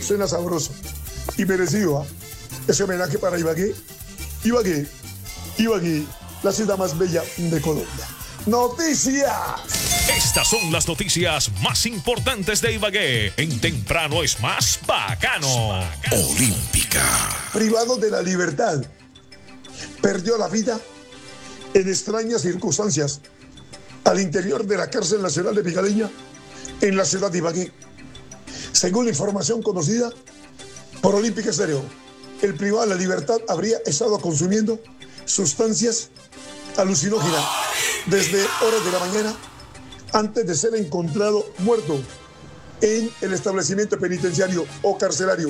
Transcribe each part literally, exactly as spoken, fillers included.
Suena sabroso y merecido, ¿eh? Ese homenaje para Ibagué. Ibagué, Ibagué, la ciudad más bella de Colombia. ¡Noticias! Estas son las noticias más importantes de Ibagué. En Temprano es más bacano. Olímpica. Privado de la libertad, perdió la vida en extrañas circunstancias al interior de la cárcel nacional de Picaleña, en la ciudad de Ibagué. Según la información conocida por Olímpica Estéreo, el privado de la libertad habría estado consumiendo sustancias alucinógenas desde horas de la mañana antes de ser encontrado muerto en el establecimiento penitenciario o carcelario.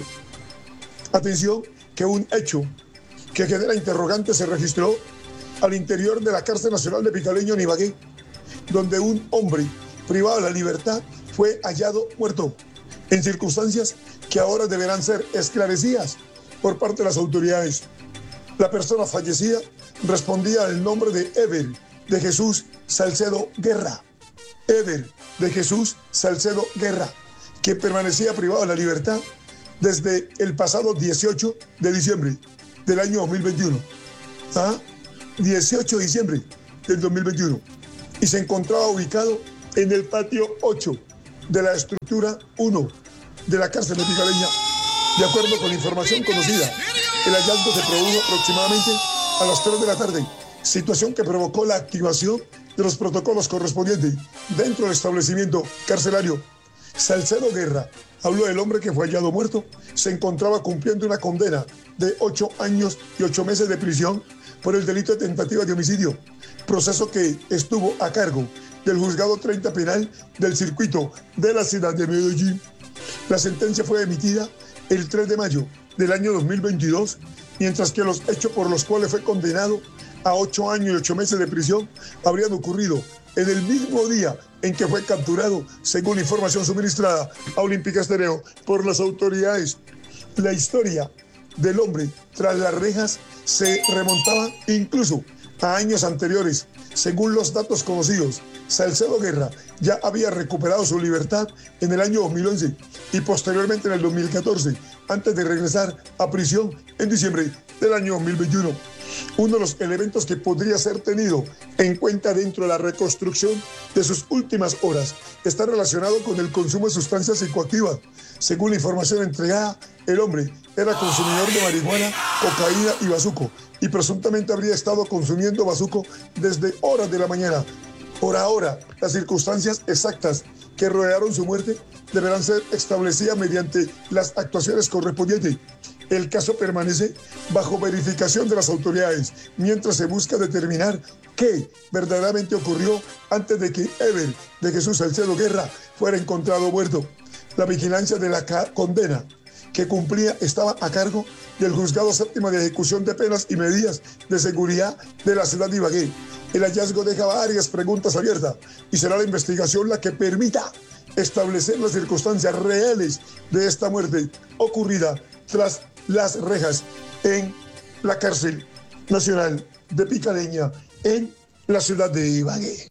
Atención, que un hecho que genera interrogantes se registró al interior de la cárcel nacional de Picaleño en Ibagué, donde un hombre privado de la libertad fue hallado muerto en circunstancias que ahora deberán ser esclarecidas por parte de las autoridades. La persona fallecida respondía al nombre de Ever de Jesús Salcedo Guerra. Ever de Jesús Salcedo Guerra, que permanecía privado de la libertad desde el pasado dieciocho de diciembre del año dos mil veintiuno. ¿Ah? dieciocho de diciembre del dos mil veintiuno. Y se encontraba ubicado en el patio ocho de la estructura uno de la cárcel de Picaleña. De acuerdo con la información conocida, el hallazgo se produjo aproximadamente a las tres de la tarde, situación que provocó la activación de los protocolos correspondientes dentro del establecimiento carcelario. Salcedo Guerra habló del hombre que fue hallado muerto. Se encontraba cumpliendo una condena de ocho años y ocho meses de prisión por el delito de tentativa de homicidio, proceso que estuvo a cargo del juzgado treinta penal del circuito de la ciudad de Medellín. La sentencia fue emitida el tres de mayo del año dos mil veintidós, mientras que los hechos por los cuales fue condenado a ocho años y ocho meses de prisión habrían ocurrido en el mismo día en que fue capturado, según la información suministrada a Olímpica Estéreo por las autoridades. La historia del hombre tras las rejas se remontaba incluso a años anteriores. Según los datos conocidos, Salcedo Guerra ya había recuperado su libertad en el año dos mil once y posteriormente en el dos mil catorce, antes de regresar a prisión en diciembre del año dos mil veintiuno. Uno de los elementos que podría ser tenido en cuenta dentro de la reconstrucción de sus últimas horas está relacionado con el consumo de sustancias psicoactivas. Según la información entregada, el hombre era consumidor de marihuana, cocaína y bazuco, y presuntamente habría estado consumiendo bazuco desde horas de la mañana. Por ahora, las circunstancias exactas que rodearon su muerte deberán ser establecidas mediante las actuaciones correspondientes. El caso permanece bajo verificación de las autoridades, mientras se busca determinar qué verdaderamente ocurrió antes de que Ever de Jesús Salcedo Guerra fuera encontrado muerto. La vigilancia de la condena que cumplía estaba a cargo del Juzgado Séptimo de Ejecución de Penas y Medidas de Seguridad de la ciudad de Ibagué. El hallazgo deja varias preguntas abiertas y será la investigación la que permita establecer las circunstancias reales de esta muerte ocurrida tras las rejas en la cárcel nacional de Picaleña, en la ciudad de Ibagué.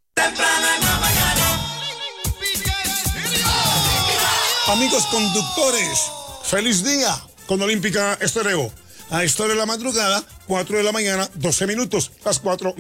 Amigos conductores, feliz día con Olímpica Estéreo. A esta hora de la madrugada, cuatro de la mañana, doce minutos, las cuatro.